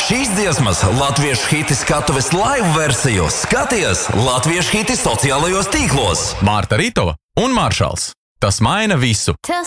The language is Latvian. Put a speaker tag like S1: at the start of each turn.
S1: Šīs dziesmas latviešu hiti skatuves live versiju skaties latviešu hiti sociālajos tīklos. Mārta Rītova un Maršals. Tas maina visu.